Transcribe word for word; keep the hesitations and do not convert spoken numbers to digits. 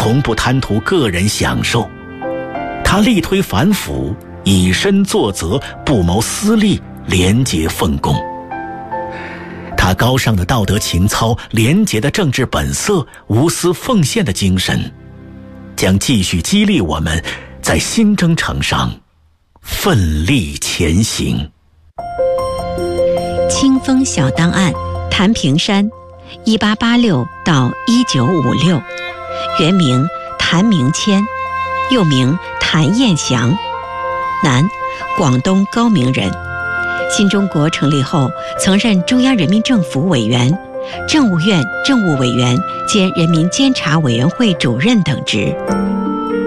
从不贪图个人享受。他力推反腐，以身作则，不谋私利，廉洁奉公。他高尚的道德情操、廉洁的政治本色、无私奉献的精神，将继续激励我们在新征程上奋力前行。 清风小档案，谭平山，一八八六到一九五六，原名谭明谦，又名谭彦祥，男，广东高明人。新中国成立后，曾任中央人民政府委员、政务院政务委员兼人民监察委员会主任等职。